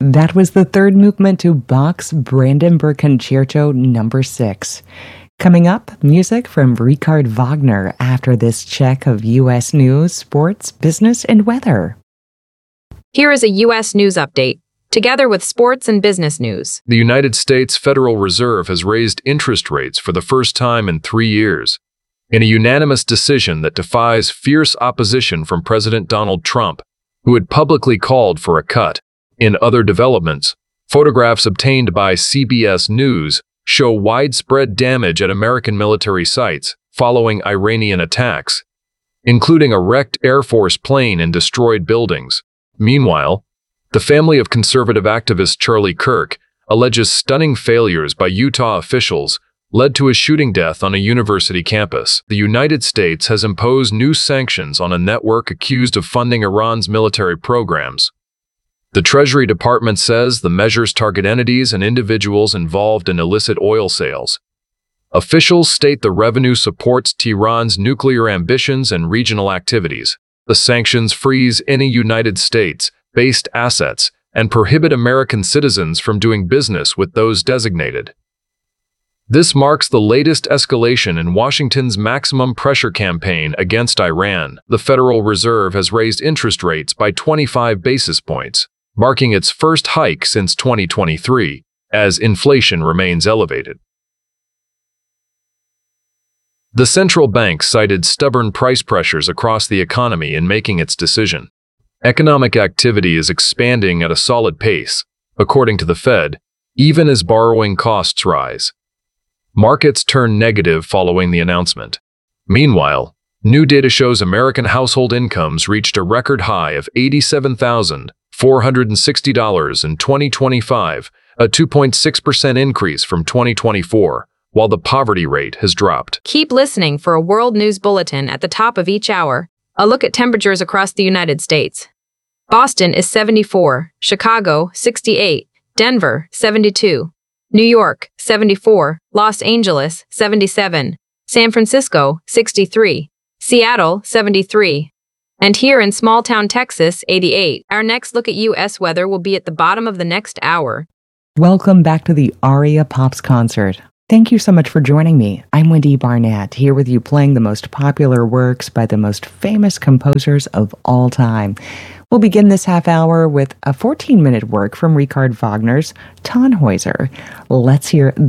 That was the third movement to Bach's Brandenburg Concerto No. 6. Coming up, music from Richard Wagner after this check of U.S. news, sports, business, and weather. Here is a U.S. news update, together with sports and business news. The United States Federal Reserve has raised interest rates for the first time in 3 years, in a unanimous decision that defies fierce opposition from President Donald Trump, who had publicly called for a cut. In other developments, photographs obtained by CBS News show widespread damage at American military sites following Iranian attacks, including a wrecked Air Force plane and destroyed buildings. Meanwhile, the family of conservative activist Charlie Kirk alleges stunning failures by Utah officials led to his shooting death on a university campus. The United States has imposed new sanctions on a network accused of funding Iran's military programs. The Treasury Department says the measures target entities and individuals involved in illicit oil sales. Officials state the revenue supports Tehran's nuclear ambitions and regional activities. The sanctions freeze any United States-based assets and prohibit American citizens from doing business with those designated. This marks the latest escalation in Washington's maximum pressure campaign against Iran. The Federal Reserve has raised interest rates by 25 basis points, marking its first hike since 2023, as inflation remains elevated. The central bank cited stubborn price pressures across the economy in making its decision. Economic activity is expanding at a solid pace, according to the Fed, even as borrowing costs rise. Markets turn negative following the announcement. Meanwhile, new data shows American household incomes reached a record high of $87,460 in 2025, a 2.6% increase from 2024, while the poverty rate has dropped. Keep listening for a world news bulletin at the top of each hour. A look at temperatures across the United States. Boston is 74, Chicago 68, Denver 72, New York 74, Los Angeles 77, San Francisco 63, Seattle 73, and here in small-town Texas 88. Our next look at U.S. weather will be at the bottom of the next hour. Welcome back to the Aria Pops concert. Thank you so much for joining me. I'm Wendy Barnett, here with you playing the most popular works by the most famous composers of all time. We'll begin this half hour with a 14-minute work from Richard Wagner's Tannhäuser. Let's hear